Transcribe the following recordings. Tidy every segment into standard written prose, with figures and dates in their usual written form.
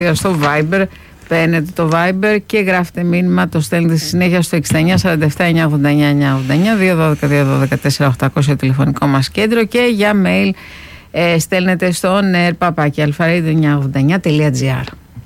στο Viber. Παίρνετε το Viber και γράφετε μήνυμα, το στέλνετε στη συνέχεια στο 69 47 989 212 4 τηλεφωνικό μας κέντρο και για mail στέλνετε στο nerpapaki@alpharadio989.gr.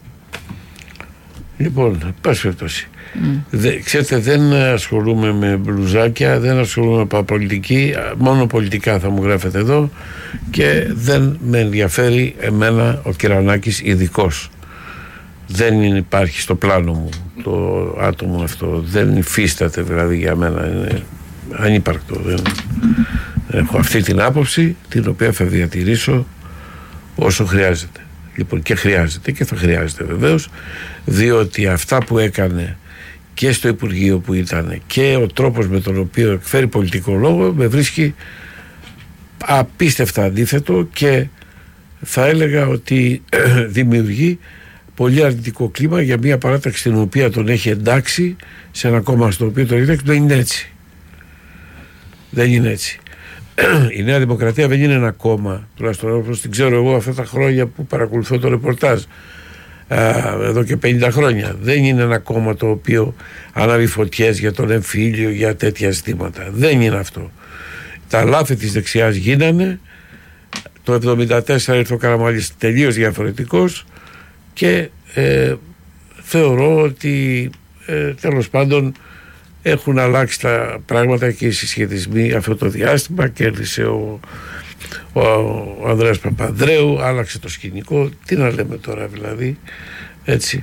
Λοιπόν, πάση περιπτώσει. Ξέρετε, δεν ασχολούμαι με μπλουζάκια, δεν ασχολούμαι με πολιτική, μόνο πολιτικά θα μου γράφετε εδώ και δεν με ενδιαφέρει εμένα ο Κυρανάκης ειδικός. Δεν υπάρχει στο πλάνο μου το άτομο αυτό, δεν υφίσταται δηλαδή για μένα, είναι ανύπαρκτο. Δεν έχω αυτή την άποψη την οποία θα διατηρήσω όσο χρειάζεται. Λοιπόν, και χρειάζεται και θα χρειάζεται βεβαίως, διότι αυτά που έκανε και στο Υπουργείο που ήταν και ο τρόπος με τον οποίο εκφέρει πολιτικό λόγο με βρίσκει απίστευτα αντίθετο και θα έλεγα ότι δημιουργεί πολύ αρνητικό κλίμα για μια παράταξη την οποία τον έχει εντάξει σε ένα κόμμα στο οποίο τον έχει εντάξει. Δεν είναι έτσι. Δεν είναι έτσι. Η Νέα Δημοκρατία δεν είναι ένα κόμμα, τουλάχιστον όπως την ξέρω εγώ αυτά τα χρόνια που παρακολουθώ το ρεπορτάζ, εδώ και 50 χρόνια. Δεν είναι ένα κόμμα το οποίο ανάβει φωτιές για τον εμφύλιο, για τέτοια ζητήματα. Δεν είναι αυτό. Τα λάθη της δεξιάς γίνανε. Το 1974 ήρθε ο Καραμανλής τελείως διαφορετικός και θεωρώ ότι τέλος πάντων έχουν αλλάξει τα πράγματα και οι συσχετισμοί αυτό το διάστημα. Κέρδισε ο Ανδρέας Παπανδρέου, άλλαξε το σκηνικό. Τι να λέμε τώρα δηλαδή, έτσι.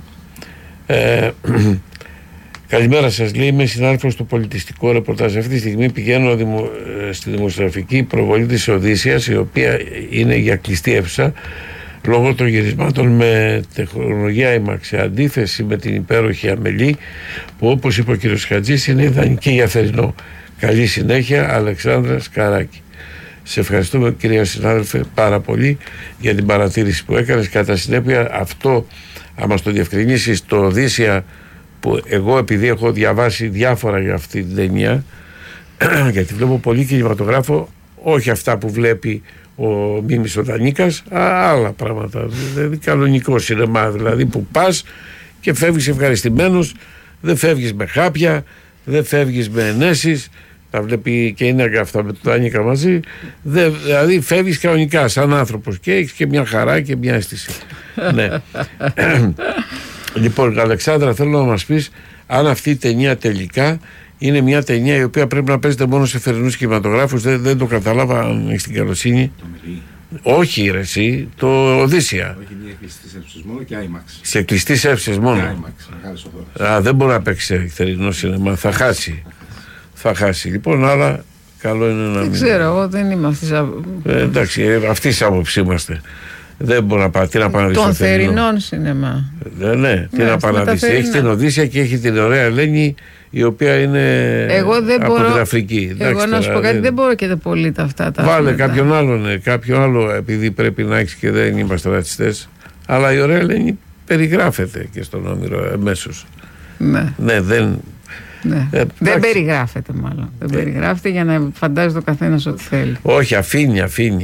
Καλημέρα σας, λέει, είμαι συνάδελφος του πολιτιστικού ρεπορτάζ. Αυτή τη στιγμή πηγαίνω στη δημοσιογραφική προβολή της Οδύσσιας, η οποία είναι για κλειστή αίθουσα λόγω των γυρισμάτων με τεχνολογία IMAX, σε αντίθεση με την υπέροχη Αμελή που, όπως είπε ο κ. Χατζής, είναι ιδανική για θερινό. Καλή συνέχεια, Αλεξάνδρα Σκαράκη. Σε ευχαριστούμε, κυρία συνάδελφε, πάρα πολύ για την παρατήρηση που έκανες. Κατά συνέπεια, αυτό, αν μας το διευκρινίσεις, το Οδύσσια, που εγώ επειδή έχω διαβάσει διάφορα για αυτή την ταινία, γιατί βλέπω πολύ κινηματογράφο, όχι αυτά που βλέπει ο Μίμης ο Δανίκας, άλλα πράγματα, δηλαδή κανονικό σινεμά, δηλαδή που πας και φεύγεις ευχαριστημένος, δεν φεύγεις με χάπια, δεν φεύγεις με ενέσεις, τα βλέπει και είναι αυτά με τον Δανίκα μαζί, δηλαδή φεύγεις κανονικά σαν άνθρωπος και έχεις και μια χαρά και μια αίσθηση. Ναι. Λοιπόν, Αλεξάνδρα, θέλω να μας πεις αν αυτή η ταινία τελικά είναι μια ταινία η οποία πρέπει να παίζεται μόνο σε θερινούς κινηματογράφους. Δεν το καταλάβα, αν έχεις την καλοσύνη. Όχι, ρε, εσύ, το Οδύσσια. Όχι, είναι κλειστής αίθουσας μόνο και IMAX. Σε κλειστής αίθουσας μόνο. IMAX, μεγάλες οθόνες. Δεν μπορεί να παίξει σε θερινό σινεμά. Θα χάσει. Θα χάσει. Λοιπόν, αλλά καλό είναι να μην. Δεν ξέρω, εγώ δεν είμαι αυτή τη άποψη. Εντάξει, αυτή τη άποψη είμαστε. Δεν μπορεί να πάει. Τι να πάει να δει. Των θερινών σινεμά. Ναι, τι να πάει να δει. Έχει την Οδύσσια και έχει την ωραία Ελένη, η οποία είναι από την Αφρική. Εγώ να σου πω κάτι, δεν μπορώ και πολύ τα αυτά. Βάλε κάποιον άλλον, κάποιο άλλο, επειδή πρέπει να έχει και δεν είμαστε ρατσιστές. Αλλά η ωραία Ελένη περιγράφεται και στον Όμηρο εμέσως. Ναι, δεν. Ναι. Δεν περιγράφεται μάλλον. Δεν περιγράφεται για να φαντάζει το καθένας ό,τι θέλει. Όχι, αφήνει.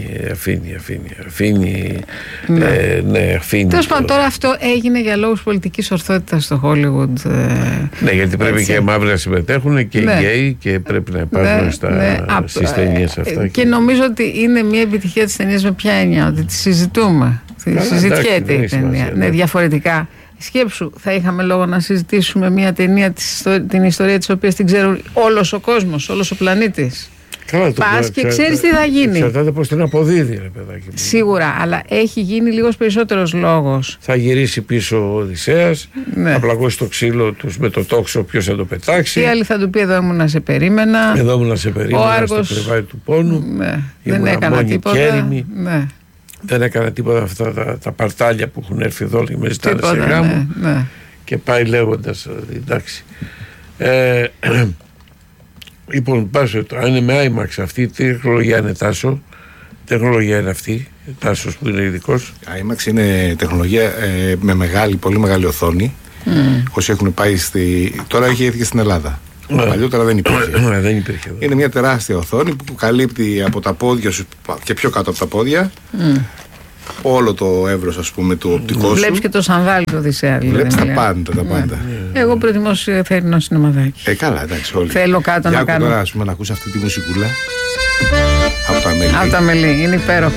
Ναι, αφήνει. Τέλος πάντων, τώρα αυτό έγινε για λόγους πολιτικής ορθότητας στο Hollywood. Ναι, γιατί πρέπει και οι μαύροι να συμμετέχουν και οι γκέι και πρέπει να υπάρχουν στις ταινίες αυτά. Και νομίζω ότι είναι μια επιτυχία της ταινίας με ποια έννοια, ότι τη συζητούμε. Συζητιέται η ταινία. Ναι, διαφορετικά. Σκέψου, θα είχαμε λόγο να συζητήσουμε μια ταινία, την ιστορία της οποίας την ξέρουν όλος ο κόσμος, όλος ο πλανήτης. Πας και ξέρεις τι θα γίνει. Εξαρτάται πώς την αποδίδει, ρε παιδάκι. Σίγουρα, αλλά έχει γίνει λίγος περισσότερος λόγος. Θα γυρίσει πίσω ο Οδυσσέας, ναι. Θα πλακώσει το ξύλο τους με το τόξο, ποιος θα το πετάξει. Οι άλλοι θα του πει: εδώ ήμουν να σε περίμενα. Ο Άργος, στο πλευράρι του πόνου. Ναι. Δεν έκανα τίποτα. Ναι. Δεν έκανα τίποτα αυτά τα παρτάλια που έχουν έρθει εδώ και με ζητάνε σε γάμο. Ναι. Και πάει λέγοντας, εντάξει. Λοιπόν, πάσω, αν είναι με IMAX αυτή, τι τεχνολογία είναι, Τάσο? Τεχνολογία είναι αυτή, Τάσος που είναι ειδικός. IMAX είναι τεχνολογία με πολύ μεγάλη οθόνη. Όσοι έχουν πάει τώρα έχει έρθει και στην Ελλάδα. Παλιότερα δεν υπήρχε. Είναι μια τεράστια οθόνη που καλύπτει από τα πόδια σου και πιο κάτω από τα πόδια όλο το εύρος, ας πούμε, του οπτικού σου. Βλέπεις και το σανδάλι του Οδυσσέα. Βλέπεις τα πάντα. Εγώ προτιμώ θερινό σινεμαδάκι. Καλά, εντάξει, όλοι. Θέλω κάτω να κάνω. Τώρα, ας πούμε, να ακούσει αυτή τη μουσικούλα από τα μέλη. Από τα μέλη, είναι υπέροχο.